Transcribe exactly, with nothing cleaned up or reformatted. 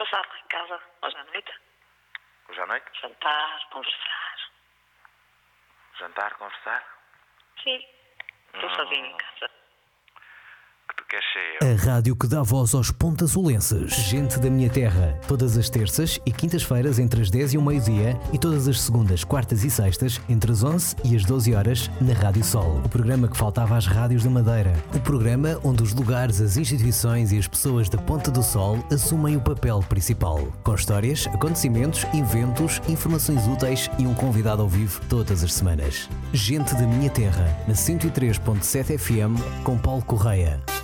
passar lá em casa, hoje à noite. Hoje à noite? Jantar, conversar. Jantar, conversar? Sim, estou Hum. sozinha em casa. Que tu queres ser eu? A rádio que dá voz aos pontasolenses. Gente da minha terra. Todas as terças e quintas-feiras entre as dez e o meio-dia e todas as segundas, quartas e sextas entre as onze e as doze horas na Rádio Sol. O programa que faltava às rádios da Madeira. O programa onde os lugares, as instituições e as pessoas da Ponta do Sol assumem o papel principal. Com histórias, acontecimentos, eventos, informações úteis e um convidado ao vivo todas as semanas. Gente da minha terra, na cento e três ponto sete F M, com Paulo Correia.